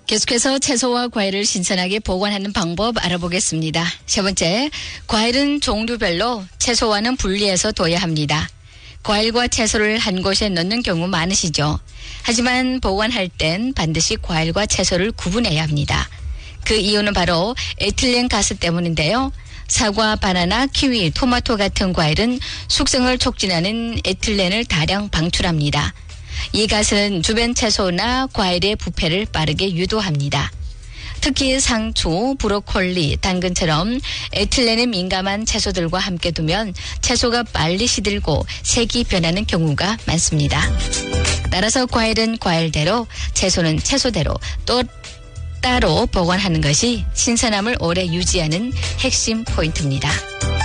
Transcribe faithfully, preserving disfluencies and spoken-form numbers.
계속해서 채소와 과일을 신선하게 보관하는 방법 알아보겠습니다. 세 번째, 과일은 종류별로 채소와는 분리해서 둬야 합니다. 과일과 채소를 한 곳에 넣는 경우 많으시죠. 하지만 보관할 땐 반드시 과일과 채소를 구분해야 합니다. 그 이유는 바로 에틸렌 가스 때문인데요. 사과, 바나나, 키위, 토마토 같은 과일은 숙성을 촉진하는 에틸렌을 다량 방출합니다. 이 가스는 주변 채소나 과일의 부패를 빠르게 유도합니다. 특히 상추, 브로콜리, 당근처럼 에틸렌에 민감한 채소들과 함께 두면 채소가 빨리 시들고 색이 변하는 경우가 많습니다. 따라서 과일은 과일대로, 채소는 채소대로 또 따로 보관하는 것이 신선함을 오래 유지하는 핵심 포인트입니다.